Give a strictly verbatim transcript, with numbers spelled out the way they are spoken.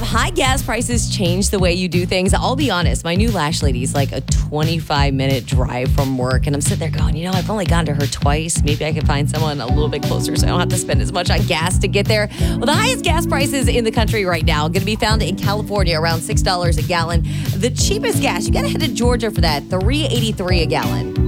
high gas prices changed the way you do things? I'll be honest, my new lash lady is like a twenty-five minute drive from work. And I'm sitting there going, you know, I've only gone to her twice. Maybe I could find someone a little bit closer so I don't have to spend as much on gas to get there. Well, the highest gas prices in the country right now going to be found in California, around six dollars a gallon. The cheapest gas, you got to head to Georgia for that, three eighty-three a gallon.